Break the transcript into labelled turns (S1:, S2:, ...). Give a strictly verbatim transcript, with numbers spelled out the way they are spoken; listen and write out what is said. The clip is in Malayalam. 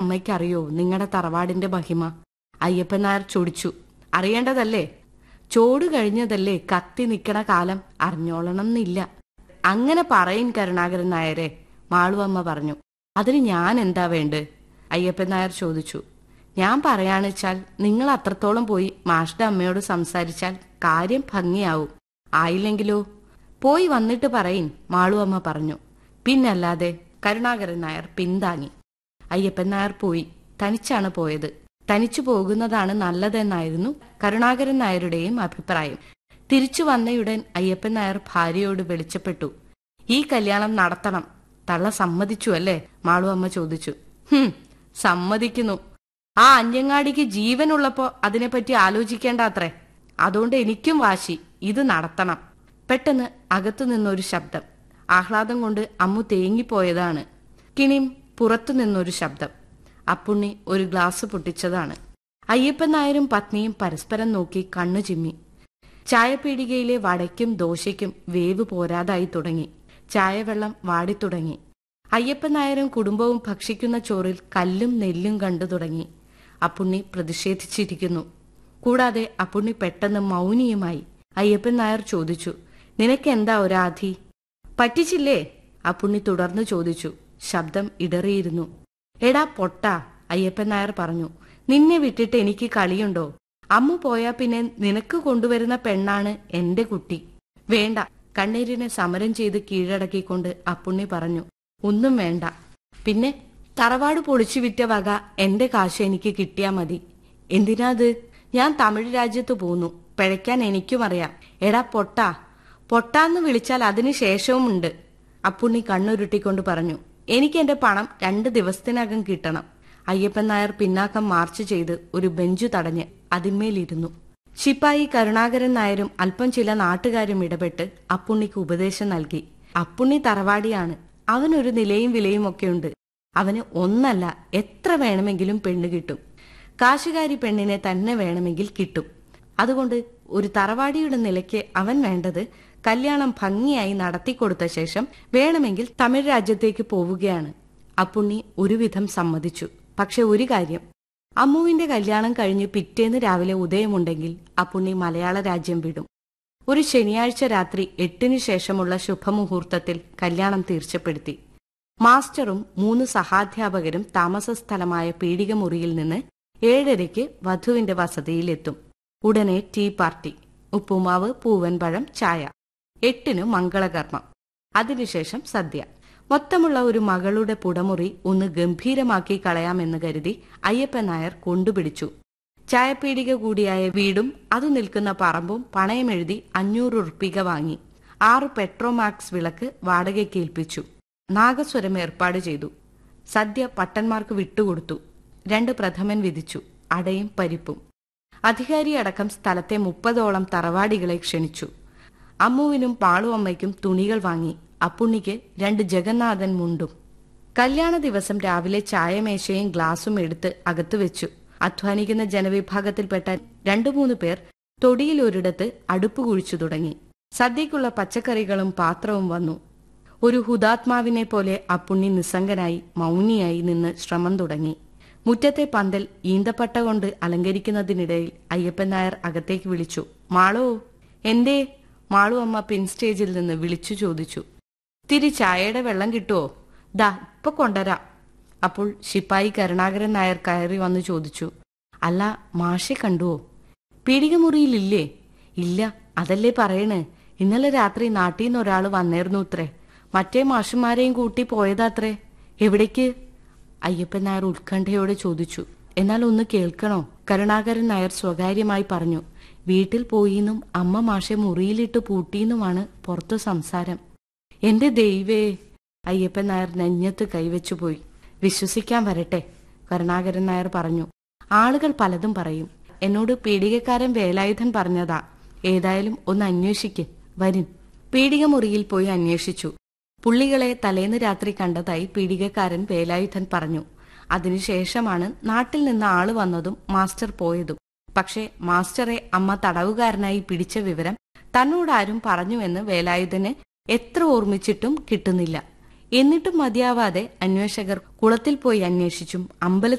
S1: അമ്മയ്ക്കറിയോ നിങ്ങളുടെ തറവാടിന്റെ മഹിമ? അയ്യപ്പൻ നായർ ചൊടിച്ചു. അറിയേണ്ടതല്ലേ? ചോട് കഴിഞ്ഞതല്ലേ കത്തി നിക്കണ കാലം, അറിഞ്ഞോളണമെന്നില്ല. അങ്ങനെ പറയിൻ കരുണാകരൻ നായരെ, മാളുവമ്മ പറഞ്ഞു. അതിന് ഞാൻ എന്താ വേണ്ടത്? അയ്യപ്പൻ നായർ ചോദിച്ചു. ഞാൻ പറയാണെച്ചാൽ നിങ്ങൾ അത്രത്തോളം പോയി മാഷ്ടെ അമ്മയോട് സംസാരിച്ചാൽ കാര്യം ഭംഗിയാവും. ആയില്ലെങ്കിലോ? പോയി വന്നിട്ട് പറയിൻ, മാളുവമ്മ പറഞ്ഞു. പിന്നല്ലാതെ, കരുണാകരൻ നായർ പിന്താങ്ങി. അയ്യപ്പൻ നായർ പോയി. തനിച്ചാണ് പോയത്. തനിച്ചു പോകുന്നതാണ് നല്ലതെന്നായിരുന്നു കരുണാകരൻ നായരുടെയും അഭിപ്രായം. തിരിച്ചു വന്നയുടൻ അയ്യപ്പൻ നായർ ഭാര്യയോട് വെളിച്ചപ്പെട്ടു. ഈ കല്യാണം നടത്തണം. തള്ള സമ്മതിച്ചു അല്ലേ? മാളുവമ്മ ചോദിച്ചു. ഹും, സമ്മതിക്കുന്നു. ആ അഞ്ഞങ്ങാടിക്ക് ജീവനുള്ളപ്പോ അതിനെപ്പറ്റി ആലോചിക്കേണ്ട അത്രേ. അതുകൊണ്ട് എനിക്കും വാശി, ഇത് നടത്തണം. പെട്ടെന്ന് അകത്തു നിന്നൊരു ശബ്ദം. ആഹ്ലാദം കൊണ്ട് അമ്മു തേങ്ങിപ്പോയതാണ്. കിണിം പുറത്തു നിന്നൊരു ശബ്ദം. അപ്പുണ്ണി ഒരു ഗ്ലാസ് പൊട്ടിച്ചതാണ്. അയ്യപ്പൻ നായരും പത്നിയും പരസ്പരം നോക്കി കണ്ണു ചിമ്മി. ചായപ്പീടികയിലെ വടയ്ക്കും ദോശയ്ക്കും വേവ് പോരാതായി തുടങ്ങി. ചായവെള്ളം വാടിത്തുടങ്ങി. അയ്യപ്പൻ നായരും കുടുംബവും ഭക്ഷിക്കുന്ന ചോറിൽ കല്ലും നെല്ലും കണ്ടു തുടങ്ങി. അപ്പുണ്ണി പ്രതിഷേധിച്ചിരിക്കുന്നു. കൂടാതെ അപ്പുണ്ണി പെട്ടെന്ന് മൗനിയുമായി. അയ്യപ്പൻ നായർ ചോദിച്ചു, നിനക്കെന്താ ഒരാധി? പറ്റിച്ചില്ലേ? അപ്പുണ്ണി തുടർന്നു ചോദിച്ചു. ശബ്ദം ഇടറിയിരുന്നു. എടാ പൊട്ടാ, അയ്യപ്പൻ നായർ പറഞ്ഞു. നിന്നെ വിട്ടിട്ട് എനിക്ക് കളിയുണ്ടോ? അമ്മു പോയാ പിന്നെ നിനക്ക് കൊണ്ടുവരുന്ന പെണ്ണാണ് എന്റെ കുട്ടി. വേണ്ട. കണ്ണീരിനെ സമരം ചെയ്ത് കീഴടക്കിക്കൊണ്ട് അപ്പുണ്ണി പറഞ്ഞു. ഒന്നും വേണ്ട. പിന്നെ തറവാട് പൊളിച്ചു വിറ്റ വക എന്റെ കാശ് എനിക്ക് കിട്ടിയാ മതി. എന്തിനാത്? ഞാൻ തമിഴ് രാജ്യത്ത് പോന്നു. പിഴയ്ക്കാൻ എനിക്കും അറിയാം. എടാ പൊട്ടാ. പൊട്ടാന്ന് വിളിച്ചാൽ അതിന് ശേഷവുമുണ്ട്. അപ്പുണ്ണി കണ്ണുരുട്ടിക്കൊണ്ട് പറഞ്ഞു. എനിക്ക് എന്റെ പണം രണ്ട് ദിവസത്തിനകം കിട്ടണം. അയ്യപ്പൻ നായർ പിന്നാക്കം മാർച്ച് ചെയ്ത് ഒരു ബെഞ്ചു തടഞ്ഞ് അതിന്മേലിരുന്നു. ശിപ്പായി കരുണാകരൻ നായരും അല്പം ചില നാട്ടുകാരും ഇടപെട്ട് അപ്പുണ്ണിക്ക് ഉപദേശം നൽകി. അപ്പുണ്ണി തറവാടിയാണ്. അവനൊരു നിലയും വിലയും ഒക്കെയുണ്ട്. അവന് ഒന്നല്ല എത്ര വേണമെങ്കിലും പെണ്ണ് കിട്ടും. കാശുകാരി പെണ്ണിനെ തന്നെ വേണമെങ്കിൽ കിട്ടും. അതുകൊണ്ട് ഒരു തറവാടിയുടെ നിലയ്ക്ക് അവൻ വേണ്ടത് കല്യാണം ഭംഗിയായി നടത്തിക്കൊടുത്ത ശേഷം വേണമെങ്കിൽ തമിഴ് രാജ്യത്തേക്ക് പോവുകയാണ്. അപ്പുണ്ണി ഒരുവിധം സമ്മതിച്ചു. പക്ഷെ ഒരു കാര്യം, അമ്മുവിന്റെ കല്യാണം കഴിഞ്ഞ് പിറ്റേന്ന് രാവിലെ ഉദയമുണ്ടെങ്കിൽ അപ്പുണ്ണി മലയാള രാജ്യം വിടും. ഒരു ശനിയാഴ്ച രാത്രി എട്ടിനു ശേഷമുള്ള ശുഭമുഹൂർത്തത്തിൽ കല്യാണം തീർച്ചപ്പെടുത്തി. മാസ്റ്ററും മൂന്ന് സഹാധ്യാപകരും താമസ സ്ഥലമായ പീഡികമുറിയിൽ നിന്ന് ഏഴരയ്ക്ക് വധുവിന്റെ വസതിയിലെത്തും. ഉടനെ ടീ പാർട്ടി, ഉപ്പുമാവ്, പൂവൻപഴം, ചായ. എട്ടിനു മംഗളകർമ്മം. അതിനുശേഷം സദ്യ. മൊത്തമുള്ള ഒരു മകളുടെ പുടമുറി ഒന്ന് ഗംഭീരമാക്കി കളയാമെന്ന് കരുതി അയ്യപ്പൻ നായർ കൊണ്ടുപിടിച്ചു. ചായപ്പീടിക കൂടിയായ വീടും അതു നിൽക്കുന്ന പറമ്പും പണയമെഴുതി അഞ്ഞൂറ് ഉറുപ്പിക വാങ്ങി. ആറ് പെട്രോമാക്സ് വിളക്ക് വാടകയ്ക്ക് ഏൽപ്പിച്ചു. നാഗസ്വരം ഏർപ്പാട് ചെയ്തു. സദ്യ പട്ടന്മാർക്ക് വിട്ടുകൊടുത്തു. രണ്ട് പ്രഥമൻ വിധിച്ചു. അടയും പരിപ്പും. അധികാരിയടക്കം സ്ഥലത്തെ മുപ്പതോളം തറവാടികളെ ക്ഷണിച്ചു. അമ്മുവിനും പാളുവമ്മയ്ക്കും തുണികൾ വാങ്ങി. അപ്പുണ്ണിക്ക് രണ്ട് ജഗന്നാഥൻ മുണ്ടും. കല്യാണ ദിവസം രാവിലെ ചായമേശയും ഗ്ലാസും എടുത്ത് അകത്തു വെച്ചു. അധ്വാനിക്കുന്ന ജനവിഭാഗത്തിൽപ്പെട്ട രണ്ടു മൂന്ന് പേർ തൊടിയിൽ ഒരിടത്ത് അടുപ്പ് കുഴിച്ചു തുടങ്ങി. സദ്യക്കുള്ള പച്ചക്കറികളും പാത്രവും വന്നു. ഒരു ഹുതാത്മാവിനെ പോലെ അപ്പുണ്ണി നിസ്സംഗനായി മൗനിയായി നിന്ന് ശ്രമം തുടങ്ങി. മുറ്റത്തെ പന്തൽ ഈന്തപ്പട്ട കൊണ്ട് അലങ്കരിക്കുന്നതിനിടയിൽ അയ്യപ്പൻ നായർ അകത്തേക്ക് വിളിച്ചു. മാളോ. എന്തേ? മാളു അമ്മ പിൻസ്റ്റേജിൽ നിന്ന് വിളിച്ചു ചോദിച്ചു. തിരി ചായയുടെ വെള്ളം കിട്ടുവോ? ദാ ഇപ്പൊ കൊണ്ടുവരാം. അപ്പോൾ ശിപ്പായി കരുണാകരൻ നായർ കയറി വന്നു ചോദിച്ചു. അല്ല, മാഷെ കണ്ടുവോ? പീഡികമുറിയിലില്ലേ? ഇല്ല, അതല്ലേ പറയണേ. ഇന്നലെ രാത്രി നാട്ടിൽ നിന്ന് ഒരാൾ വന്നേർന്നു അത്രേ. മറ്റേ മാഷുമാരെയും കൂട്ടി പോയതാത്രേ. എവിടേക്ക്? അയ്യപ്പൻ നായർ ഉത്കണ്ഠയോടെ ചോദിച്ചു. എന്നാൽ ഒന്ന് കേൾക്കണോ? കരുണാകരൻ നായർ സ്വകാര്യമായി പറഞ്ഞു. വീട്ടിൽ പോയിന്നും അമ്മ മാഷെ മുറിയിലിട്ട് പൂട്ടിയെന്നുമാണ് പുറത്തു സംസാരം. എന്റെ ദൈവേ! അയ്യപ്പൻ നായർ നെഞ്ഞത്ത് കൈവച്ചുപോയി. വിശ്വസിക്കാൻ വരട്ടെ, കരുണാകരൻ നായർ പറഞ്ഞു. ആളുകൾ പലതും പറയും. എന്നോട് പീഡികക്കാരൻ വേലായുധൻ പറഞ്ഞതാ. ഏതായാലും ഒന്ന് അന്വേഷിക്ക്. വരും. പീഡിക മുറിയിൽ പോയി അന്വേഷിച്ചു. പുള്ളികളെ തലേന്ന് രാത്രി കണ്ടതായി പീഡികക്കാരൻ വേലായുധൻ പറഞ്ഞു. അതിനുശേഷമാണ് നാട്ടിൽ നിന്ന് ആള് വന്നതും മാസ്റ്റർ പോയതും. പക്ഷേ മാസ്റ്ററെ അമ്മ തടവുകാരനായി പിടിച്ച വിവരം തന്നോടാരും പറഞ്ഞുവെന്ന് വേലായുധന് എത്ര ഓർമ്മിച്ചിട്ടും കിട്ടുന്നില്ല. എന്നിട്ടും മതിയാവാതെ അന്വേഷകർ കുളത്തിൽ പോയി അന്വേഷിച്ചും അമ്പലത്തിൽ